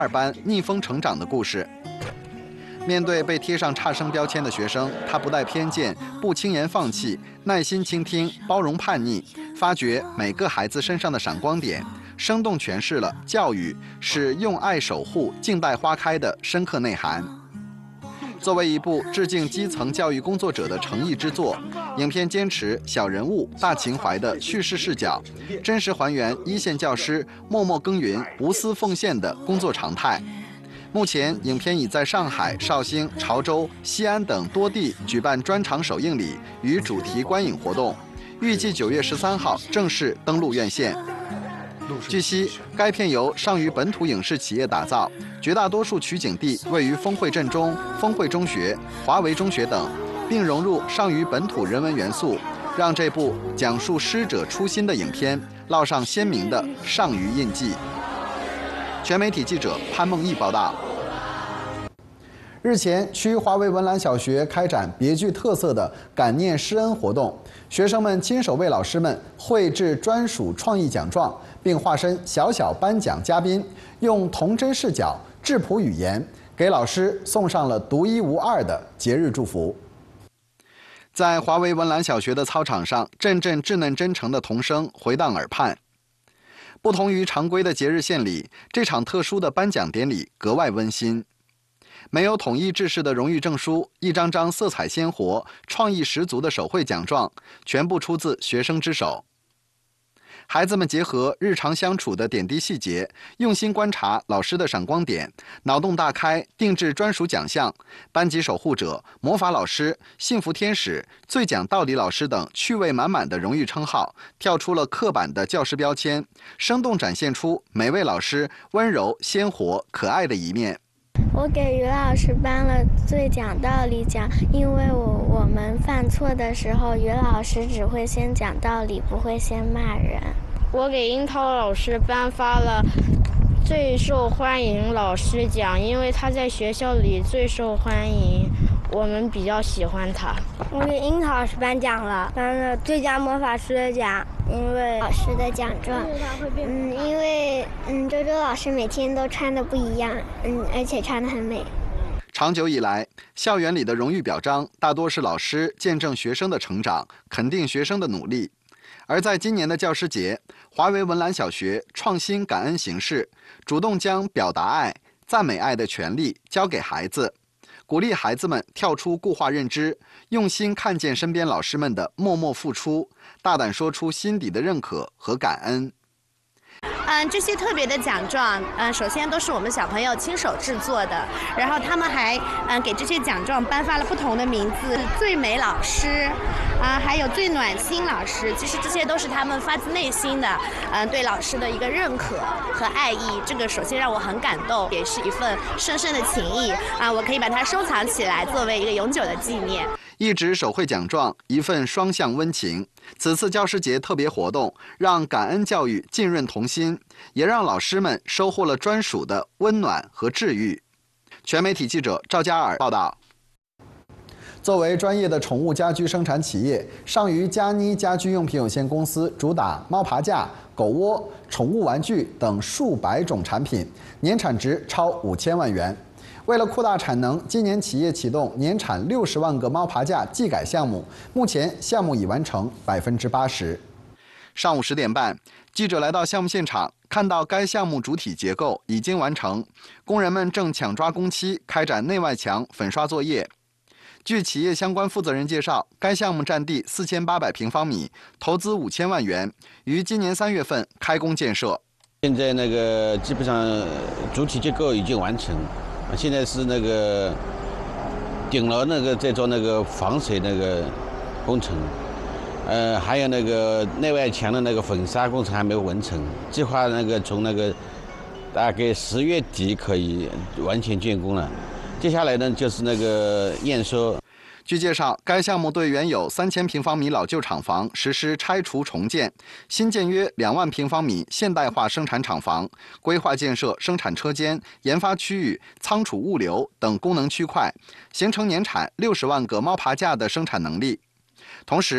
2班逆风成长的故事。面对被贴上差生标签的学生，他不带偏见，不轻言放弃，耐心倾听，包容叛逆，发掘每个孩子身上的闪光点，生动诠释了教育是用爱守护静待花开的深刻内涵。作为一部致敬基层教育工作者的诚意之作，影片坚持小人物、大情怀的叙事视角，真实还原一线教师默默耕耘、无私奉献的工作常态。目前，影片已在上海、绍兴、潮州、西安等多地举办专场首映礼与主题观影活动，预计9月13号正式登陆院线。据悉，该片由上虞本土影视企业打造，绝大多数取景地位于丰汇镇中、丰汇中学、华为中学等，并融入上虞本土人文元素，让这部讲述师者初心的影片烙上鲜明的上虞印记。全媒体记者潘梦毅报道。日前，区华为文澜小学开展别具特色的感念师恩活动，学生们亲手为老师们绘制专属创意奖状，并化身小小颁奖嘉宾，用童真视角、质朴语言，给老师送上了独一无二的节日祝福。在华为文澜小学的操场上，阵阵稚嫩真诚的童声回荡耳畔。不同于常规的节日献礼，这场特殊的颁奖典礼格外温馨。没有统一制式的荣誉证书，一张张色彩鲜活、创意十足的手绘奖状，全部出自学生之手。孩子们结合日常相处的点滴细节，用心观察老师的闪光点，脑洞大开，定制专属奖项，班级守护者、魔法老师、幸福天使、最讲道理老师等趣味满满的荣誉称号，跳出了刻板的教师标签，生动展现出每位老师温柔、鲜活、可爱的一面。 我给于老师颁了最讲道理奖，因为我们犯错的时候，于老师只会先讲道理，不会先骂人。 我给樱桃老师颁发了最受欢迎老师奖，因为他在学校里最受欢迎，我们比较喜欢他。 我给樱桃老师颁奖了，颁了最佳魔法师的奖，因为老师的奖状，因为周周老师每天都穿的不一样，而且穿得很美。 长久以来，校园里的荣誉表彰大多是老师见证学生的成长，肯定学生的努力。而在今年的教师节，华为文澜小学创新感恩形式，主动将表达爱、赞美爱的权利交给孩子，鼓励孩子们跳出固化认知，用心看见身边老师们的默默付出，大胆说出心底的认可和感恩。 这些特别的奖状，首先都是我们小朋友亲手制作的，然后他们还给这些奖状颁发了不同的名字，最美老师，还有最暖心老师。其实这些都是他们发自内心的，对老师的一个认可和爱意。这个首先让我很感动，也是一份深深的情谊我可以把它收藏起来，作为一个永久的纪念。 一纸手绘奖状，一份双向温情。此次教师节特别活动，让感恩教育浸润童心，也让老师们收获了专属的温暖和治愈。全媒体记者赵佳尔报道。作为专业的宠物家居生产企业，上虞佳妮家居用品有限公司主打猫爬架、狗窝、宠物玩具等数百种产品，年产值超5000万元。为了扩大产能，今年企业启动年产60万个猫爬架技改项目，目前项目已完成80%。上午10点半，记者来到项目现场，看到该项目主体结构已经完成，工人们正抢抓工期，开展内外墙粉刷作业。据企业相关负责人介绍，该项目占地4800平方米，投资5000万元，于今年3月份开工建设。 现在基本上主体结构已经完成。现在是顶楼在做防水工程，还有内外墙的粉刷工程还没有完成，计划从大概10月底可以完全竣工了。接下来就是验收。 据介绍，该项目对原有3000平方米老旧厂房实施拆除重建，新建约2万平方米现代化生产厂房，规划建设生产车间、研发区域、仓储物流等功能区块，形成年产60万个猫爬架的生产能力。同时，